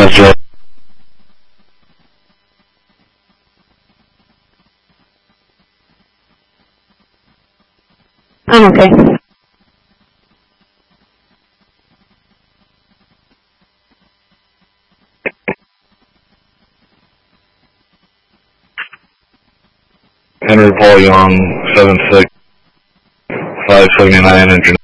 That's right. I'm okay. Henry Paul Young, 76, 579 engine.